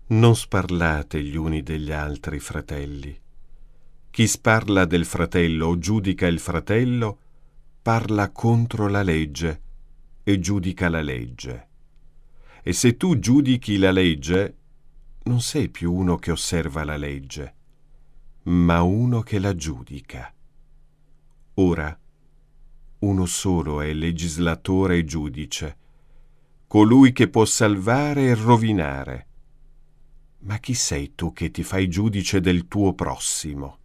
Non sparlate gli uni degli altri, fratelli. Chi sparla del fratello o giudica il fratello, parla contro la legge e giudica la legge. E se tu giudichi la legge, non sei più uno che osserva la legge, ma uno che la giudica. Ora, uno solo è legislatore e giudice, colui che può salvare e rovinare. Ma chi sei tu che ti fai giudice del tuo prossimo?